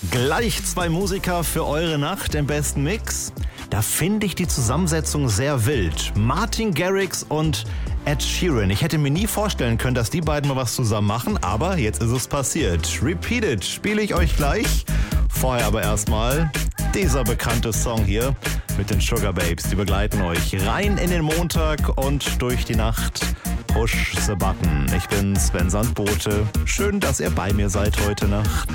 Gleich zwei Musiker für eure Nacht im besten Mix. Da finde ich die Zusammensetzung sehr wild. Martin Garrix und Ed Sheeran. Ich hätte mir nie vorstellen können, dass die beiden mal was zusammen machen, aber jetzt ist es passiert. Repeat It spiele ich euch gleich. Vorher aber erstmal dieser bekannte Song hier mit den Sugar Babes. Die begleiten euch rein in den Montag und durch die Nacht. Push the Button. Ich bin Sven Sandbote. Schön, dass ihr bei mir seid heute Nacht.